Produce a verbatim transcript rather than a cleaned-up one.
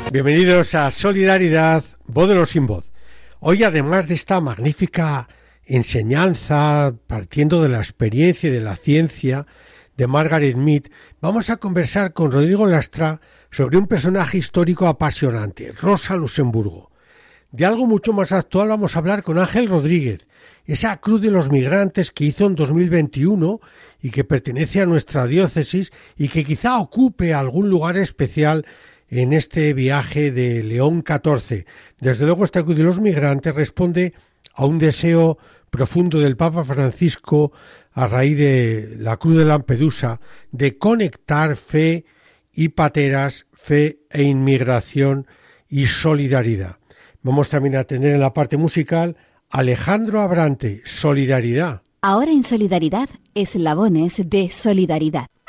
Bienvenidos a Solidaridad, voz de los sin voz. Hoy, además de esta magnífica enseñanza, partiendo de la experiencia y de la ciencia de Margaret Mead, vamos a conversar con Rodrigo Lastra sobre un personaje histórico apasionante, Rosa Luxemburgo. De algo mucho más actual vamos a hablar con Ángel Rodríguez, esa cruz de los migrantes que hizo en dos mil veintiuno y que pertenece a nuestra diócesis y que quizá ocupe algún lugar especial en este viaje de León catorce. Desde luego, esta cruz de los migrantes responde a un deseo profundo del Papa Francisco a raíz de la cruz de Lampedusa de conectar fe y pateras, fe e inmigración y solidaridad. Vamos también a tener en la parte musical Alejandro Abrante, Solidaridad. Ahora en Solidaridad, eslabones de solidaridad.